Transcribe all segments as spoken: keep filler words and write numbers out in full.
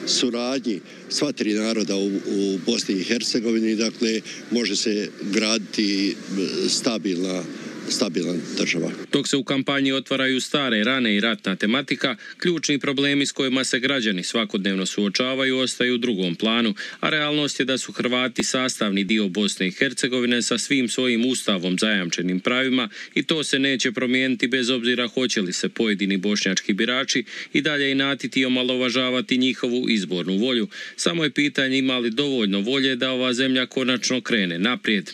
suradnji sva tri naroda u, u Bosni i Hercegovini, dakle, može se graditi stabilna stabilna država. Dok se u kampanji otvaraju stare rane i ratna tematika, ključni problemi s kojima se građani svakodnevno suočavaju ostaju u drugom planu, a realnost je da su Hrvati sastavni dio Bosne i Hercegovine sa svim svojim ustavom zajamčenim pravima i to se neće promijeniti bez obzira hoće li se pojedini bošnjački birači i dalje inatiti i omalovažavati njihovu izbornu volju. Samo je pitanje ima li dovoljno volje da ova zemlja konačno krene naprijed.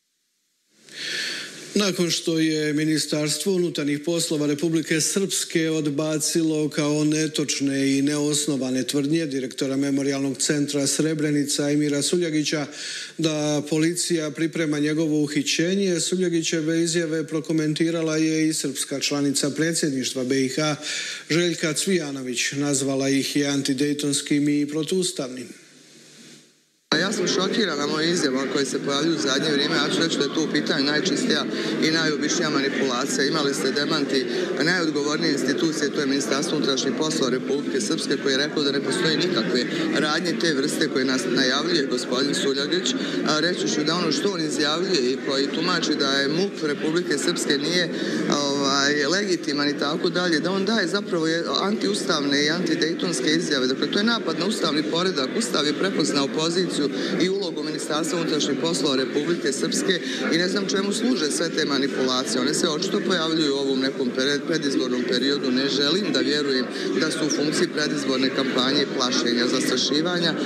Nakon što je Ministarstvo unutarnjih poslova Republike Srpske odbacilo kao netočne i neosnovane tvrdnje direktora Memorijalnog centra Srebrenica Emira Suljagića da policija priprema njegovo uhićenje, Suljagićeve izjave prokomentirala je i srpska članica predsjedništva B i H Željka Cvijanović. Nazvala ih je antidejtonskim i protuustavnim. Ja sam šokirana moje izjava koje se pojavljuju u zadnje vrijeme. Ja ću reći da je tu u pitanju najčistija i najobičnija manipulacija. Imali ste demanti najodgovornije institucije, to je Ministarstvo unutrašnjih poslova Republike Srpske, koje je reklo da ne postoji nikakve radnje te vrste koje nas najavljuje gospodin Suljagić. Reći ću da ono što on izjavljuje i koji tumači da je M U P Republike Srpske nije ovaj, legitiman i tako dalje, da on daje zapravo antiustavne i antidejtonske izjave. Dakle, to je napad na ustavni poredak. Ustav je prepoznao poziciju i ulogu Ministarstva unutrašnjih poslova Republike Srpske i ne znam čemu služe sve te manipulacije. One se očito pojavljuju u ovom nekom predizbornom periodu. Ne želim da vjerujem da su u funkciji predizborne kampanje plašenja, zastrašivanja.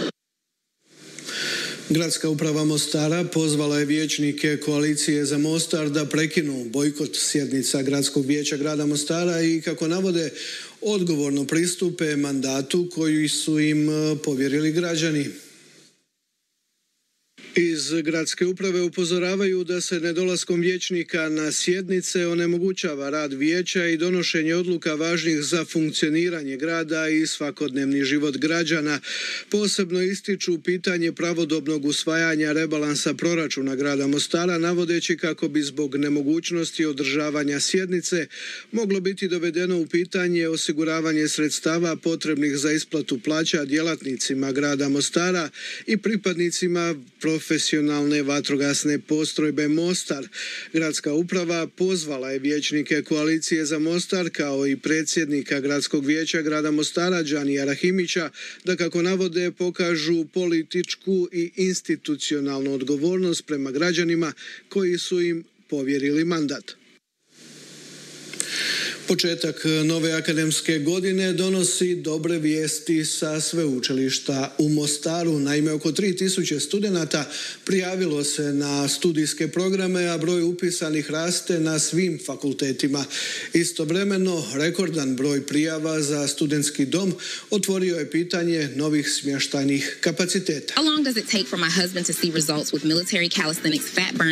Gradska uprava Mostara pozvala je vijećnike koalicije za Mostar da prekinu bojkot sjednica Gradskog vijeća grada Mostara i, kako navode, odgovorno pristupe mandatu koji su im povjerili građani. Iz gradske uprave upozoravaju da se nedolaskom vijećnika na sjednice onemogućava rad vijeća i donošenje odluka važnih za funkcioniranje grada i svakodnevni život građana. Posebno ističu pitanje pravodobnog usvajanja rebalansa proračuna grada Mostara, navodeći kako bi zbog nemogućnosti održavanja sjednice moglo biti dovedeno u pitanje osiguravanje sredstava potrebnih za isplatu plaća djelatnicima grada Mostara i pripadnicima profesionalne vatrogasne postrojbe Mostar. Gradska uprava pozvala je vijećnike koalicije za Mostar kao i predsjednika Gradskog vijeća grada Mostara Džanija Rahimića da, kako navode, pokažu političku i institucionalnu odgovornost prema građanima koji su im povjerili mandat. Početak nove akademske godine donosi dobre vijesti sa sveučilišta u Mostaru. Naime, oko tri tisuće studenata prijavilo se na studijske programe, a broj upisanih raste na svim fakultetima. Istovremeno, rekordan broj prijava za studentski dom otvorio je pitanje novih smještajnih kapaciteta. How long does it take for my husband to see results with military calisthenics fat burn?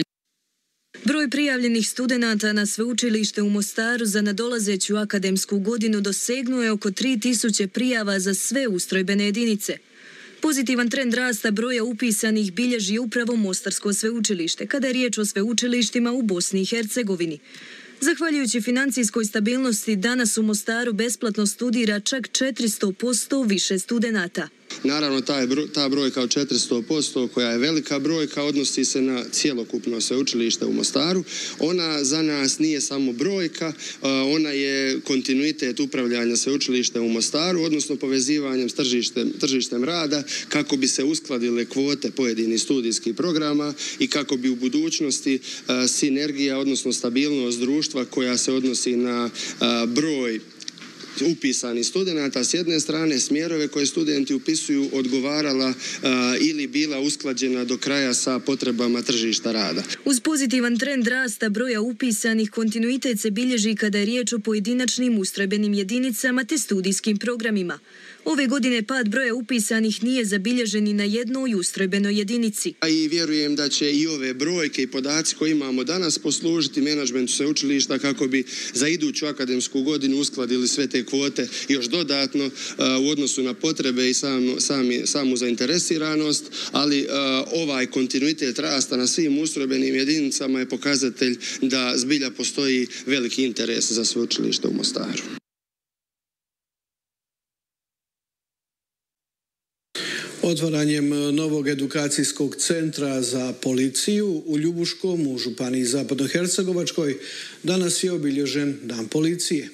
Broj prijavljenih studenata na sveučilište u Mostaru za nadolazeću akademsku godinu dosegnuo je oko tri tisuće prijava za sve ustrojbene jedinice. Pozitivan trend rasta broja upisanih bilježi upravo Mostarsko sveučilište, kada je riječ o sveučilištima u Bosni i Hercegovini. Zahvaljujući financijskoj stabilnosti, danas u Mostaru besplatno studira čak četiristo posto više studenata. Naravno, ta, broj, ta brojka od četiristo posto koja je velika brojka odnosi se na cjelokupno sveučilište u Mostaru. Ona za nas nije samo brojka, ona je kontinuitet upravljanja sveučilišta u Mostaru, odnosno povezivanjem s tržištem, tržištem rada kako bi se uskladile kvote pojedinih studijskih programa i kako bi u budućnosti sinergija, odnosno stabilnost društva koja se odnosi na broj upisanih studenata s jedne strane, smjerove koje studenti upisuju odgovarala a, ili bila usklađena do kraja sa potrebama tržišta rada. Uz pozitivan trend rasta broja upisanih, kontinuitet se bilježi kada je riječ o pojedinačnim ustrojbenim jedinicama te studijskim programima. Ove godine pad broja upisanih nije zabilježen ni na jednoj ustrojbenoj jedinici. A i vjerujem da će i ove brojke i podaci koje imamo danas poslužiti menadžmentu sveučilišta kako bi za iduću akademsku godinu uskladili sve te kvote još dodatno a, u odnosu na potrebe i sam, sami, samu zainteresiranost, ali a, ovaj kontinuitet rasta na svim ustrojbenim jedinicama je pokazatelj da zbilja postoji veliki interes za sveučilište u Mostaru. Otvaranjem novog edukacijskog centra za policiju u Ljubuškom u županiji Zapadnohercegovačkoj danas je obilježen Dan policije.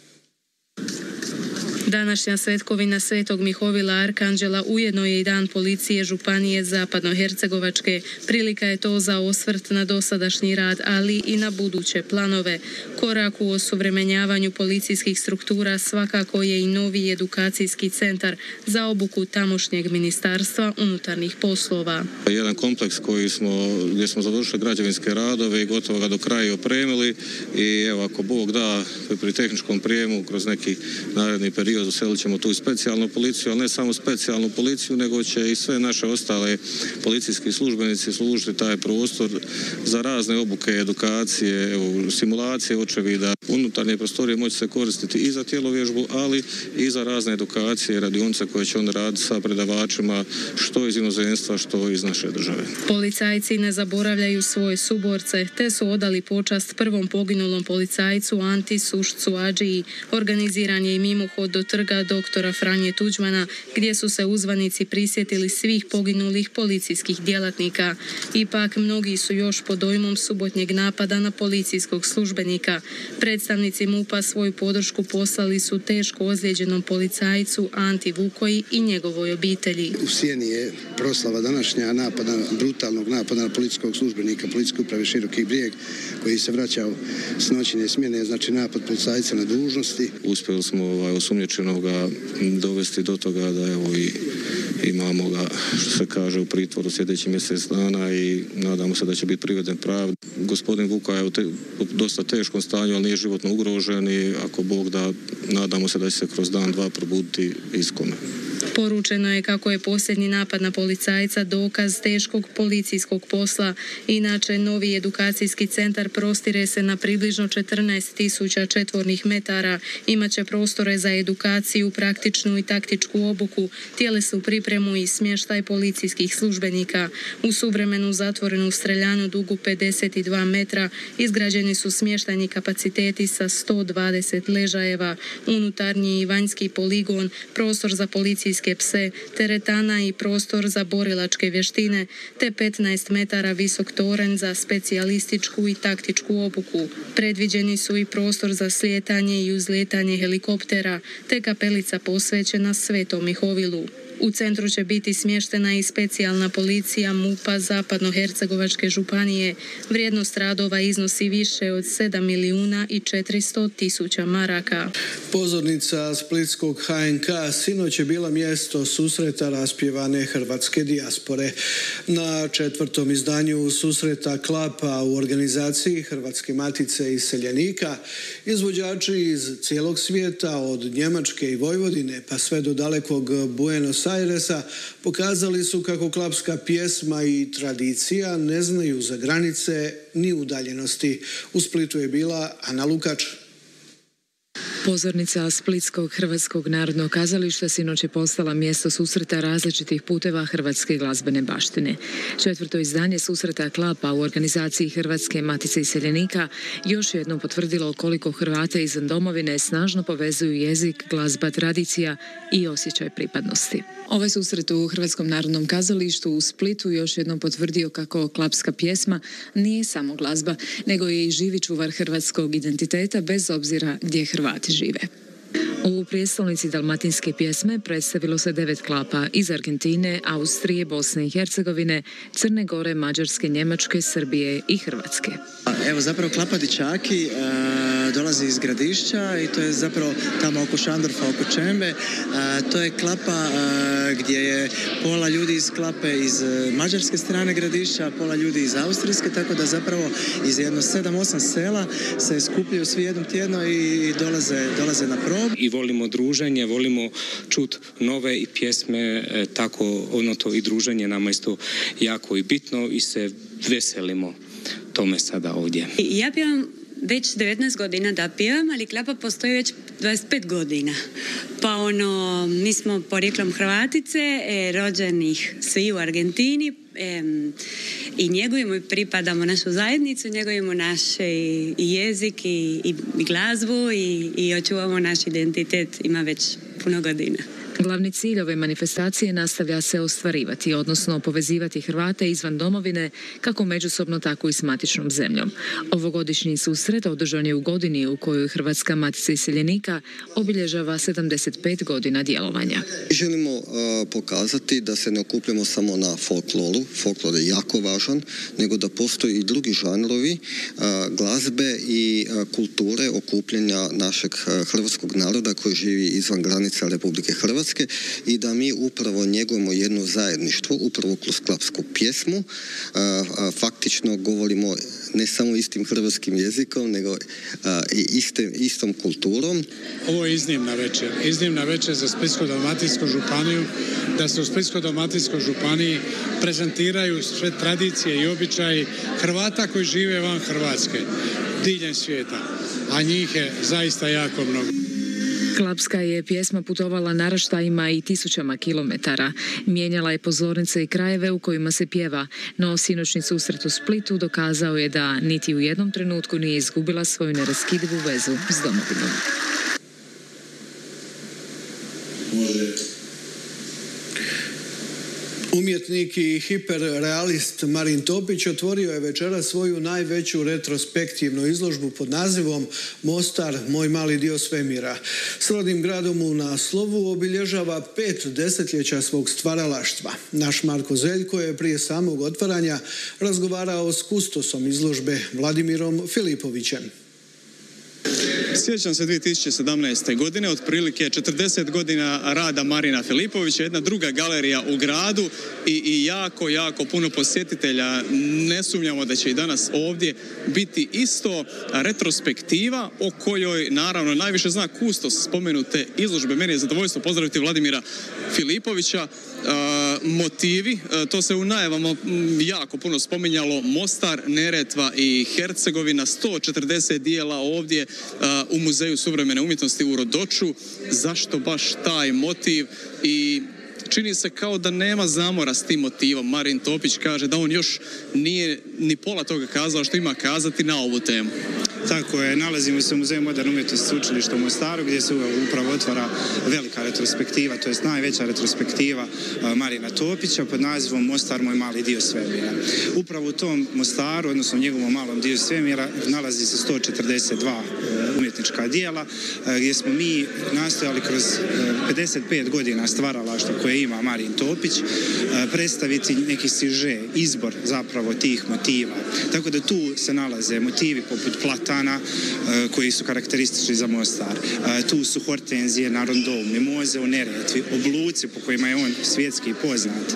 Današnja svetkovina Svetog Mihovila Arkanđela ujedno je i Dan policije Županije Zapadnohercegovačke. Prilika je to za osvrt na dosadašnji rad, ali i na buduće planove. Korak u osuvremenjavanju policijskih struktura svakako je i novi edukacijski centar za obuku tamošnjeg Ministarstva unutarnjih poslova. Jedan kompleks koji smo, gdje smo završili građevinske radove i gotovo ga do kraja opremili i evo ako Bog da pri tehničkom prijemu kroz neki naredni period uselit ćemo tu i specijalnu policiju, ali ne samo specijalnu policiju, nego će i sve naše ostale policijski službenici služiti taj prostor za razne obuke, edukacije, evo, simulacije očevida. Unutarnje prostorije moći se koristiti i za tjelovježbu, ali i za razne edukacije, radionice koje će on raditi sa predavačima što iz inozemstva, što iz naše države. Policajci ne zaboravljaju svoje suborce, te su odali počast prvom poginulom policajcu Anti Sušcu Adžiji. Organiziran je i mimohod do trga doktora Franje Tuđmana, gdje su se uzvanici prisjetili svih poginulih policijskih djelatnika. Ipak, mnogi su još pod dojmom subotnjeg napada na policijskog službenika. Predstavnici MUP-a svoju podršku poslali su teško ozlijeđenom policajcu Anti Vukoji i njegovoj obitelji. U sjeni je proslava današnja napada, brutalnog napada na policijskog službenika Policijske uprave Široki Brijeg, koji se vraćao s noćne smjene, znači napad policajca na dužnosti. Uspjeli smo ovaj, osumnjičenog ga dovesti do toga da evo i imamo ga, što se kaže, u pritvoru sljedeći mjesec dana i nadamo se da će biti priveden pravdi. Gospodin Vuka je u, te, u dosta teškom stanju, ali nije životno ugrožen i ako Bog da, nadamo se da će se kroz dan, dva probuditi iz kome. Poručeno je kako je posljednji napad na policajca dokaz teškog policijskog posla. Inače, novi edukacijski centar prostire se na približno četrnaest tisuća četvornih metara. Imaće prostore za edukaciju, praktičnu i taktičku obuku, tjelesnu pripremu i smještaj policijskih službenika. U suvremenu zatvorenu streljanu dugu pedeset dva metra izgrađeni su smještajni kapaciteti sa sto dvadeset ležajeva, unutarnji i vanjski poligon, prostor za policijske pse, teretana i prostor za borilačke vještine, te petnaest metara visok toren za specijalističku i taktičku obuku. Predviđeni su i prostor za slijetanje i uzlijetanje helikoptera, te kapelica posvećena Svetom Mihovilu. U centru će biti smještena i specijalna policija MUP-a Zapadnohercegovačke županije. Vrijednost radova iznosi više od sedam milijuna i četiristo tisuća maraka. Pozornica splitskog H N K sinoć je bila mjesto susreta raspjevane hrvatske dijaspore. Na četvrtom izdanju susreta Klapa u organizaciji Hrvatske matice iseljenika izvođači iz cijelog svijeta od Njemačke i Vojvodine pa sve do dalekog Buenos Airesa pokazali su kako klapska pjesma i tradicija ne znaju za granice ni udaljenosti. U Splitu je bila Ana Lukač. Pozornica Splitskog Hrvatskog narodnog kazališta sinoć je postala mjesto susreta različitih puteva hrvatske glazbene baštine. Četvrto izdanje susreta Klapa u organizaciji Hrvatske matice iseljenika još jednom potvrdilo koliko Hrvate izvan domovine snažno povezuju jezik, glazba, tradicija i osjećaj pripadnosti. Ovaj susret u Hrvatskom narodnom kazalištu u Splitu još jednom potvrdio kako klapska pjesma nije samo glazba, nego je i živi čuvar hrvatskog identiteta bez obzira gdje Hrvati žive. U prijestolnici dalmatinske pjesme predstavilo se devet klapa iz Argentine, Austrije, Bosne i Hercegovine, Crne Gore, Mađarske, Njemačke, Srbije i Hrvatske. Evo zapravo klapa Dičaki e, dolazi iz Gradišća i to je zapravo tamo oko Šandorfa, oko Čembe. E, to je klapa e, gdje je pola ljudi iz klape iz mađarske strane Gradišća, pola ljudi iz austrijske, tako da zapravo iz jedno sedam osam sela se skupljaju svi jednom tjedno i dolaze, dolaze na probu. I volimo druženje, volimo čut nove i pjesme, e, tako ono to i druženje nama isto jako i bitno i se veselimo tome sada ovdje. Ja pjevam već devetnaest godina da pjevam, ali klapa postoji već dvadeset pet godina. Pa ono, mi smo porijeklom Hrvatice, e, rođenih svi u Argentini e, i njegujemo i pripadamo našu zajednicu, njegujemo naš i, i jezik i, i, i glazbu i, i očuvamo naš identitet, ima već puno godina. Glavni cilj ove manifestacije nastavlja se ostvarivati, odnosno povezivati Hrvate izvan domovine, kako međusobno, tako i s matičnom zemljom. Ovogodišnji susret održan je u godini u kojoj Hrvatska matica iseljenika obilježava sedamdeset pet godina djelovanja. Želimo uh, pokazati da se ne okupljamo samo na folkloru, folklor je jako važan, nego da postoji i drugi žanrovi uh, glazbe i uh, kulture okupljanja našeg uh, hrvatskog naroda koji živi izvan granica Republike Hrvatske i da mi upravo njegujemo jedno zajedništvo, upravo kroz klapsku pjesmu. A, a, faktično govorimo ne samo istim hrvatskim jezikom, nego a, i iste, istom kulturom. Ovo je iznimna večer. Iznimna večer za Splitsko-dalmatinsku županiju, da se u Splitsko-dalmatinskoj županiji prezentiraju sve tradicije i običaji Hrvata koji žive van Hrvatske, diljem svijeta, a njih je zaista jako mnogo. Klapska je pjesma putovala naraštajima i tisućama kilometara. Mijenjala je pozornice i krajeve u kojima se pjeva, no sinoćni susret u Splitu dokazao je da niti u jednom trenutku nije izgubila svoju neraskidivu vezu s domovinom. Umjetnik i hiperrealist Marin Topić otvorio je večera svoju najveću retrospektivnu izložbu pod nazivom Mostar, moj mali dio svemira. S rodnim gradom u naslovu obilježava pet desetljeća svog stvaralaštva. Naš Marko Zeljko je prije samog otvaranja razgovarao s kustosom izložbe Vladimirom Filipovićem. Sjećam se dvije tisuće sedamnaeste. godine, otprilike četrdeset godina rada Marina Filipovića, jedna druga galerija u gradu i, i jako, jako puno posjetitelja. Ne sumnjamo da će i danas ovdje biti isto retrospektiva o kojoj naravno najviše zna kustos spomenute izložbe. Meni je zadovoljstvo pozdraviti Vladimira Filipovića. E, motivi, e, to se u najavama jako puno spominjalo, Mostar, Neretva i Hercegovina, sto četrdeset dijela ovdje u Muzeju suvremene umjetnosti u Rodoču. Zašto baš taj motiv? I čini se kao da nema zamora s tim motivom. Marin Topić kaže da on još nije ni pola toga kazao što ima kazati na ovu temu. Tako je, nalazimo se u Muzeju moderne umjetnosti Sveučilišta u Mostaru gdje se upravo otvara velika retrospektiva, to jest najveća retrospektiva Marina Topića pod nazivom Mostar, moj mali dio svemira. Upravo u tom Mostaru, odnosno u njegovom malom dio svemira, nalazi se sto četrdeset dva umjetnička dijela gdje smo mi nastojali kroz pedeset pet godina stvaralaštva koje ima Marin Topić predstaviti neki siže, izbor zapravo tih motiva. Tako da tu se nalaze motivi poput platana koji su karakteristični za Mostar. Tu su hortenzije na Rondovu, mimoze u Neretvi, obluci po kojima je on svjetski poznat,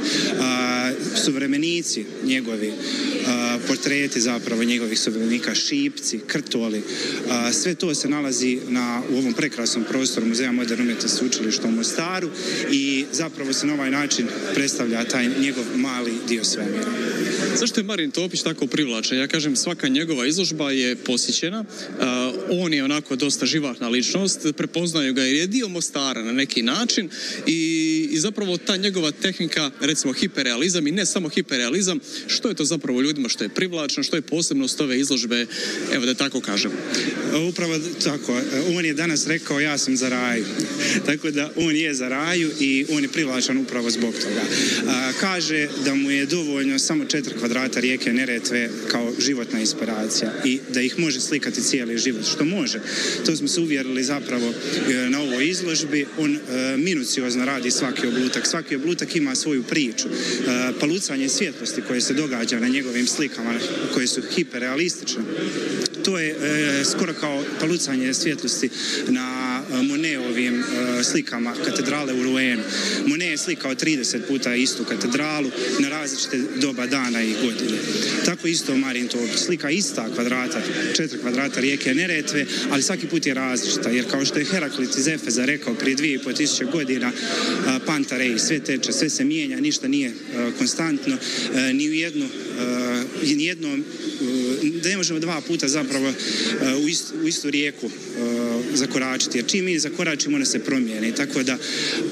suvremenici njegovi, portreti zapravo njegovih suvremenika, šipci, krtoli. Sve to se nalazi na, u ovom prekrasnom prostoru Muzeja moderne umjetnosti Sveučilišta u Mostaru i zapravo se na ovaj način predstavlja taj njegov mali dio svemira. Zašto je Marin Topić tako privlačan? Ja kažem, svaka njegova izložba je posjećena. Uh, on je onako dosta živahna ličnost, prepoznaju ga jer je dio Mostara na neki način i, i zapravo ta njegova tehnika, recimo hiperrealizam i ne samo hiperrealizam, što je to zapravo ljudima što je privlačno, što je posebnost ove izložbe, evo da tako kažem. Upravo tako. On je danas rekao ja sam za raju. Tako da on je za raju i on je privlačan upravo zbog toga. A, kaže da mu je dovoljno samo četiri kvadrata rijeke Neretve kao životna inspiracija i da ih može slikati cijeli život, što može. To smo se uvjerili zapravo e, na ovoj izložbi. On e, minuciozno radi svaki oblutak. Svaki oblutak ima svoju priču. E, palucanje svjetlosti koje se događa na njegovim slikama, koje su hiperrealistične, to je e, skoro kao palucanje svjetlosti na Monetovim e, slikama katedrale u Rouenu. Monet je slikao trideset puta istu katedralu na različite doba dana i godine. Tako isto Marin Topić slika ista kvadrata, četiri kvadrata rijeke Neretve, ali svaki put je različita, jer kao što je Heraklit iz Efeza rekao prije dvije i po tisuće godina, panta rei, sve teče, sve se mijenja, ništa nije konstantno, ni u jednu, ni jednom, da ne možemo dva puta zapravo u istu, u istu rijeku zakoračiti, jer čim mi zakoračimo ona se promijeni, tako da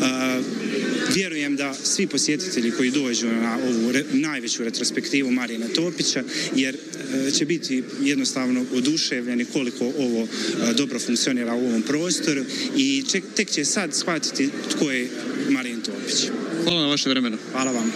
vjerujem da svi posjetitelji koji dođu na ovu re, najveću retrospektivu Marina Topića, jer e, će biti jednostavno oduševljeni koliko ovo e, dobro funkcionira u ovom prostoru i ček, tek će sad shvatiti tko je Marin Topić. Hvala na vaše vremenu. Hvala vam.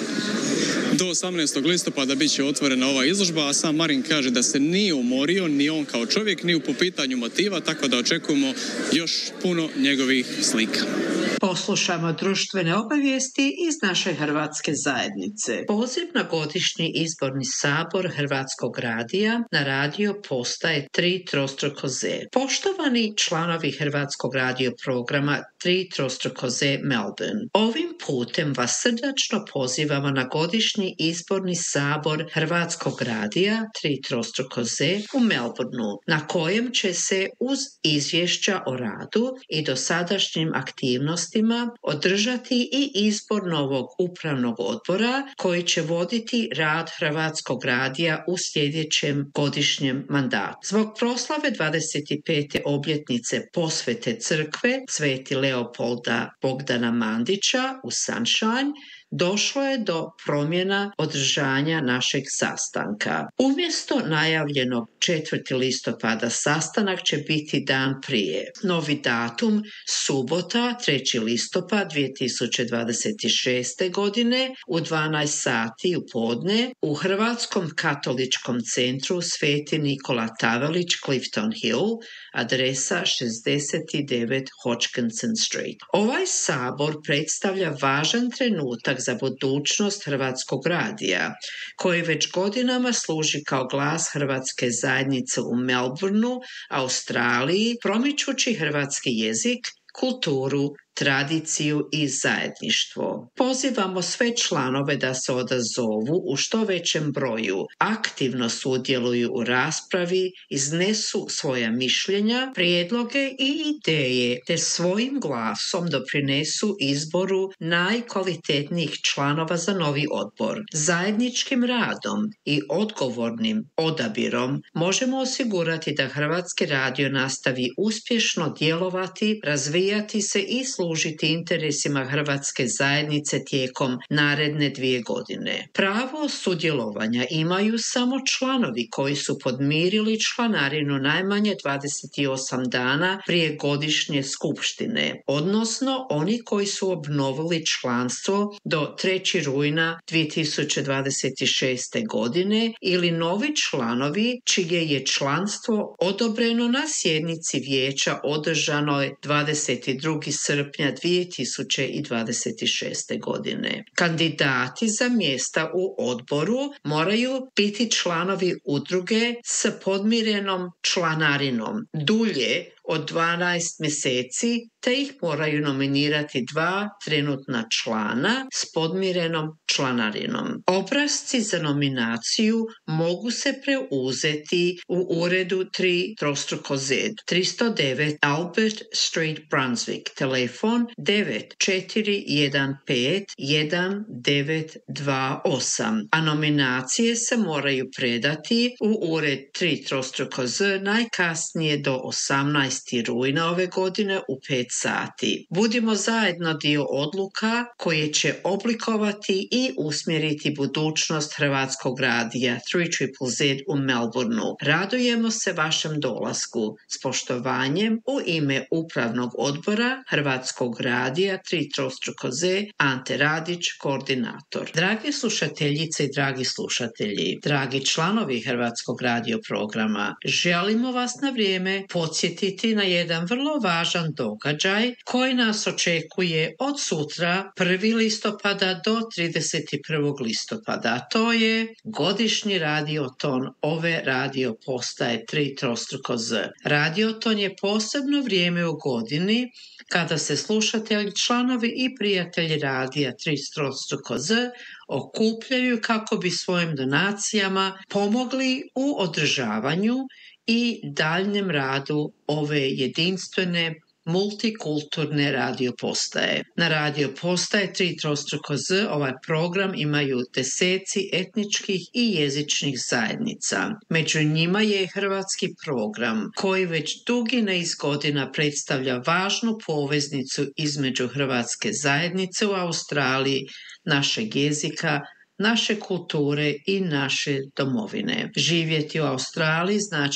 Do osamnaestog listopada bit će otvorena ova izložba, a sam Marin kaže da se nije umorio ni on kao čovjek, ni po pitanju motiva, tako da očekujemo još puno njegovih slika. Poslušamo društvene obavijesti iz naše hrvatske zajednice. Poziv na godišnji izborni sabor Hrvatskog radija na radio postaje tri trostruko Z. Poštovani članovi Hrvatskog radio programa tri trostruko Z Melbourne, ovim putem vas srdačno pozivamo na godišnji izborni sabor Hrvatskog radija tri trostruko Z u Melbourneu, na kojem će se uz izvješća o radu i dosadašnjim aktivnostima održati i izbor novog upravnog odbora koji će voditi rad Hrvatskog radija u sljedećem godišnjem mandatu. Zbog proslave dvadeset pete obljetnice posvete crkve Sveti Leopolda Bogdana Mandića u Sunshine došlo je do promjena održanja našeg sastanka. Umjesto najavljenog četvrtog listopada sastanak će biti dan prije. Novi datum subota treći listopad dvije tisuće dvadeset šeste. godine u dvanaest sati u podne u Hrvatskom katoličkom centru Sveti Nikola Tavelić, Clifton Hill, adresa šezdeset devet Hodgkinson Street. Ovaj sabor predstavlja važan trenutak za budućnost Hrvatskog radija, koji već godinama služi kao glas hrvatske zajednice u Melbourneu, Australiji, promičući hrvatski jezik, kulturu, tradiciju i zajedništvo. Pozivamo sve članove da se odazovu u što većem broju, aktivno sudjeluju u raspravi, iznesu svoja mišljenja, prijedloge i ideje, te svojim glasom doprinesu izboru najkvalitetnijih članova za novi odbor. Zajedničkim radom i odgovornim odabirom možemo osigurati da Hrvatski radio nastavi uspješno djelovati, razvijati se i služiti interesima hrvatske zajednice tijekom naredne dvije godine. Pravo sudjelovanja imaju samo članovi koji su podmirili članarinu najmanje dvadeset osam dana prije godišnje skupštine, odnosno oni koji su obnovili članstvo do trećeg rujna dvije tisuće dvadeset šeste. godine ili novi članovi čije je članstvo odobreno na sjednici vijeća održanoj dvadeset drugog srpnja dvije tisuće dvadeset šeste. godine. Kandidati za mjesta u odboru moraju biti članovi udruge s podmirenom članarinom dulje od dvanaest mjeseci, te ih moraju nominirati dva trenutna člana s podmirenom članarinom. Obrasci za nominaciju mogu se preuzeti u uredu tri trostruko Z, tristo devet Albert Street, Brunswick, telefon devet četiri jedan pet jedan devet dva osam, a nominacije se moraju predati u ured tri trostruko Z najkasnije do osamnaestog rujna ove godine u pet sati. Budimo zajedno dio odluka koje će oblikovati i usmjeriti budućnost Hrvatskog radija tri triple Z u Melbourneu. Radujemo se vašem dolasku. S poštovanjem u ime Upravnog odbora Hrvatskog radija tri trostruko Z, Ante Radić, koordinator. Dragi slušateljice i dragi slušatelji, dragi članovi Hrvatskog radio programa, želimo vas na vrijeme podsjetiti na jedan vrlo važan događaj koji nas očekuje od sutra prvog listopada do trideset prvog listopada. To je godišnji radioton ove radio postaje tri trostruko Z. Radioton je posebno vrijeme u godini kada se slušatelji, članovi i prijatelji radija tri trostruko Z okupljaju kako bi svojim donacijama pomogli u održavanju i daljnjem radu ove jedinstvene multikulturne radio postaje. Na radio postaje tri trostruko Z ovaj program imaju deseci etničkih i jezičnih zajednica. Među njima je hrvatski program koji već dugi niz godina predstavlja važnu poveznicu između hrvatske zajednice u Australiji, našeg jezika, naše kulture i naše domovine. Živjeti u Australiji znači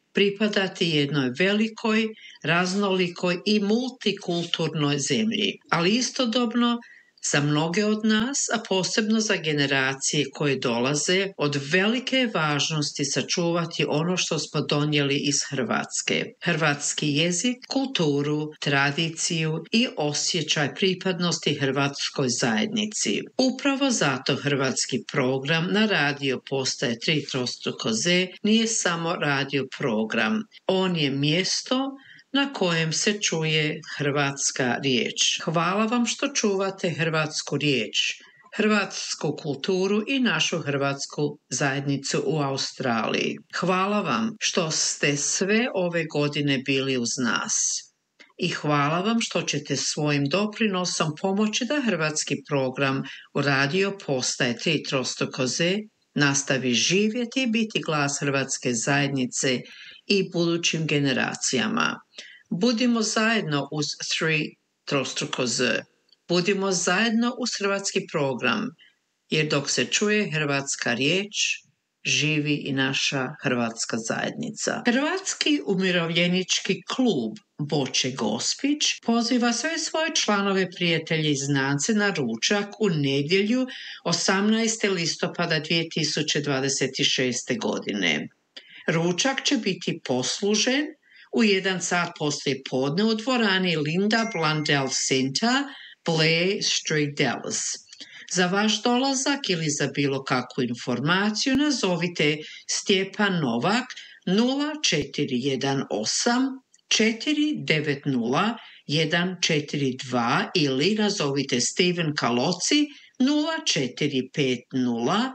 pripadati jednoj velikoj, raznolikoj i multikulturnoj zemlji, ali istodobno za mnoge od nas, a posebno za generacije koje dolaze, od velike važnosti sačuvati ono što smo donijeli iz Hrvatske. Hrvatski jezik, kulturu, tradiciju i osjećaj pripadnosti hrvatskoj zajednici. Upravo zato hrvatski program na radio postaje tri trostruko Z nije samo radio program. On je mjesto na kojem se čuje hrvatska riječ. Hvala vam što čuvate hrvatsku riječ, hrvatsku kulturu i našu hrvatsku zajednicu u Australiji. Hvala vam što ste sve ove godine bili uz nas. I hvala vam što ćete svojim doprinosom pomoći da hrvatski program u radio postaje tri trostruko Z nastavi živjeti i biti glas hrvatske zajednice i budućim generacijama. Budimo zajedno uz tri trostruko Z. Budimo zajedno uz hrvatski program, jer dok se čuje hrvatska riječ, živi i naša hrvatska zajednica. Hrvatski umirovljenički klub Boče Gospić poziva sve svoje članove, prijatelje i znance na ručak u nedjelju osamnaestog listopada dvije tisuće dvadeset šeste. godine. Ručak će biti poslužen u jedan sat poslije podne u dvorani Linda Blundell Center, Blair Street, Dallas. Za vaš dolazak ili za bilo kakvu informaciju nazovite Stjepan Novak nula četiri jedan osam četiri devet nula jedan četiri dva ili nazovite Steven Kaloci nula četiri pet nula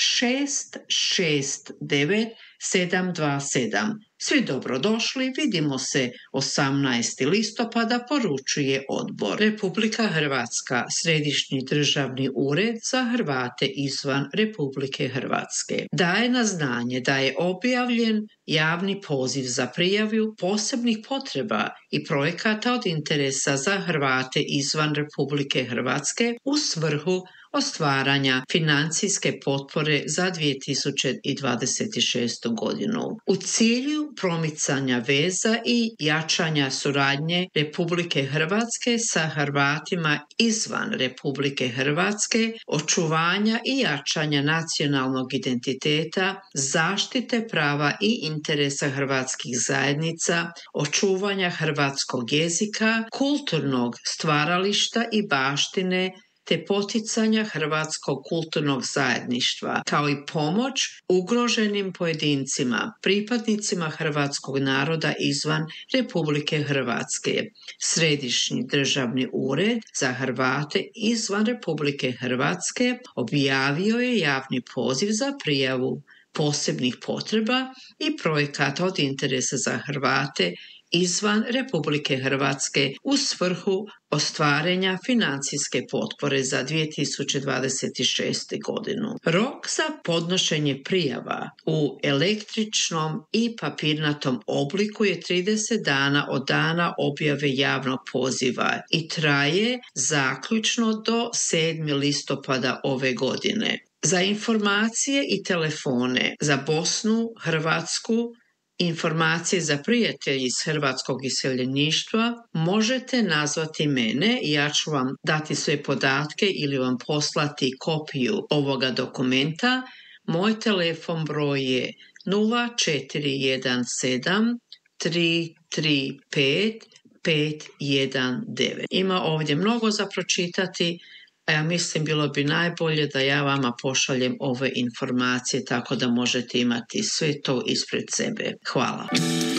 šest šest devet sedam dva sedam. Svi dobrodošli, vidimo se osamnaestog listopada, poručuje odbor. Republika Hrvatska, Središnji državni ured za Hrvate izvan Republike Hrvatske. Daje na znanje da je objavljen javni poziv za prijavu posebnih potreba i projekata od interesa za Hrvate izvan Republike Hrvatske u svrhu ostvaranja financijske potpore za dvije tisuće dvadeset šestu. godinu. U cilju promicanja veza i jačanja suradnje Republike Hrvatske sa Hrvatima izvan Republike Hrvatske, očuvanja i jačanja nacionalnog identiteta, zaštite prava i interesa hrvatskih zajednica, očuvanja hrvatskog jezika, kulturnog stvarališta i baštine, te poticanja hrvatskog kulturnog zajedništva, kao i pomoć ugroženim pojedincima, pripadnicima hrvatskog naroda izvan Republike Hrvatske. Središnji državni ured za Hrvate izvan Republike Hrvatske objavio je javni poziv za prijavu posebnih potreba i projekata od interesa za Hrvate izvan Republike Hrvatske u svrhu ostvarenja financijske potpore za dvije tisuće dvadeset šestu. godinu. Rok za podnošenje prijava u električnom i papirnatom obliku je trideset dana od dana objave javnog poziva i traje zaključno do sedmog listopada ove godine. Za informacije i telefone za Bosnu, Hrvatsku, informacije za prijatelji iz hrvatskog iseljeništva možete nazvati mene i ja ću vam dati sve podatke ili vam poslati kopiju ovoga dokumenta. Moj telefon broj je nula četiri jedan sedam tri tri pet pet jedan devet. Ima ovdje mnogo za pročitati, a ja mislim bilo bi najbolje da ja vama pošaljem ove informacije tako da možete imati sve to ispred sebe. Hvala.